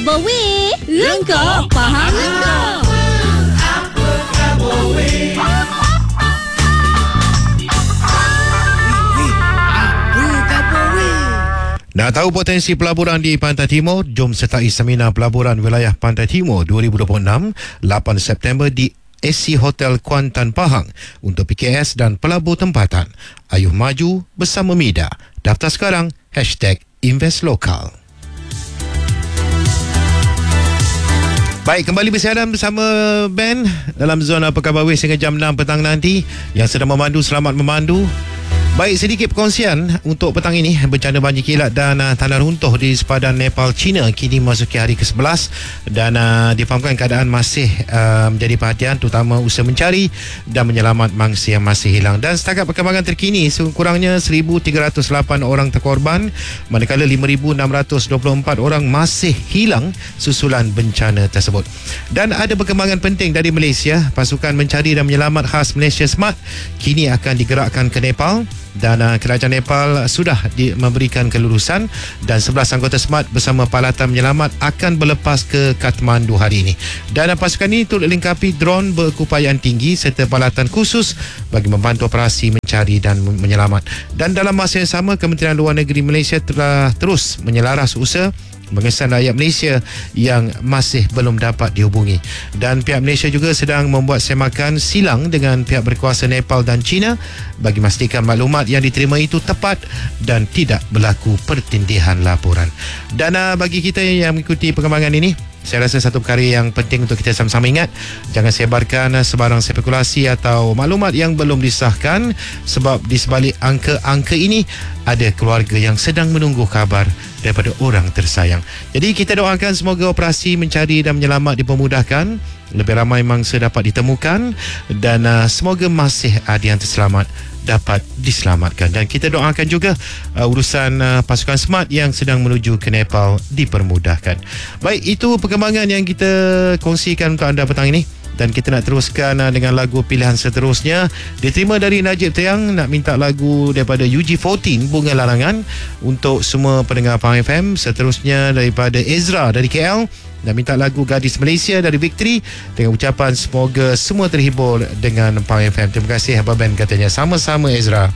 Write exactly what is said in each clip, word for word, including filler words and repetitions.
Khabar Weh. Lengkap faham lengkap. Apa khabar weh? Nak tahu potensi pelaburan di Pantai Timur? Jom sertai Seminar Pelaburan Wilayah Pantai Timur dua ribu dua puluh enam lapan September di S C Hotel Kuantan Pahang untuk P K S dan pelabur tempatan. Ayuh maju bersama Mida. Daftar sekarang hashtag Invest Lokal. Baik, kembali bersiaran bersama Ben dalam zona Apa Khabar Weh sehingga jam enam petang nanti. Yang sedang memandu, selamat memandu. Baik, sedikit perkongsian untuk petang ini. Bencana banjir kilat dan uh, tanah runtuh di sepadan Nepal, China kini memasuki hari ke sebelas dan uh, difahamkan keadaan masih uh, menjadi perhatian, terutama usaha mencari dan menyelamat mangsa yang masih hilang. Dan setakat perkembangan terkini, sekurangnya seribu tiga ratus lapan orang terkorban, manakala lima ribu enam ratus dua puluh empat orang masih hilang susulan bencana tersebut. Dan ada perkembangan penting dari Malaysia. Pasukan mencari dan menyelamat khas Malaysia SMART kini akan digerakkan ke Nepal. Dan uh, kerajaan Nepal sudah di, memberikan kelulusan dan sebelas anggota SMART bersama peralatan menyelamat akan berlepas ke Kathmandu hari ini. Dan uh, pasukan ini turut lengkapi drone berkeupayaan tinggi serta peralatan khusus bagi membantu operasi mencari dan menyelamat. Dan dalam masa yang sama, Kementerian Luar Negeri Malaysia telah terus menyelaras usaha mengesan rakyat Malaysia yang masih belum dapat dihubungi. Dan pihak Malaysia juga sedang membuat semakan silang dengan pihak berkuasa Nepal dan China bagi memastikan maklumat yang diterima itu tepat dan tidak berlaku pertindihan laporan. Dan uh, bagi kita yang mengikuti perkembangan ini, saya rasa satu perkara yang penting untuk kita sama-sama ingat, jangan sebarkan sebarang spekulasi atau maklumat yang belum disahkan, sebab di sebalik angka-angka ini ada keluarga yang sedang menunggu kabar daripada orang tersayang. Jadi kita doakan semoga operasi mencari dan menyelamat dipermudahkan, lebih ramai mangsa dapat ditemukan dan uh, semoga masih ada yang terselamat dapat diselamatkan. Dan kita doakan juga uh, urusan uh, pasukan SMART yang sedang menuju ke Nepal dipermudahkan. Baik, itu perkembangan yang kita kongsikan untuk anda petang ini. Dan kita nak teruskan uh, dengan lagu pilihan seterusnya. Diterima dari Najib Tiang, nak minta lagu daripada U G empat belas, Bunga Larangan, untuk semua pendengar Pahang F M. Seterusnya daripada Ezra dari K L, dan minta lagu Gadis Malaysia dari Victory dengan ucapan semoga semua terhibur dengan Pahang F M. Terima kasih Abang Ben, katanya. Sama-sama Ezra.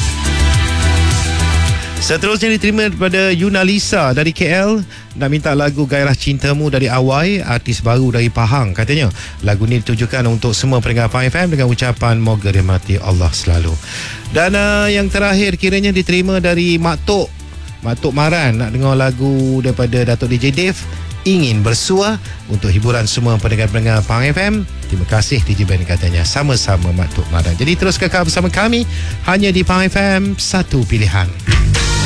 Seterusnya diterima daripada Yuna Lisa dari K L, nak minta lagu Gairah Cintamu dari Awai, artis baru dari Pahang, katanya. Lagu ini ditujukan untuk semua pendengar Pahang F M dengan ucapan moga dirahmati Allah selalu. Dan uh, yang terakhir kiranya diterima dari Mak Tok Mak Tok Maran, nak dengar lagu daripada Datuk D J Dave, Ingin Bersua, untuk hiburan semua pendengar-pendengar Pahang F M. Terima kasih D J Ben, katanya. Sama-sama Mak Tok Maran. Jadi terus kekal bersama kami hanya di Pahang F M, satu pilihan.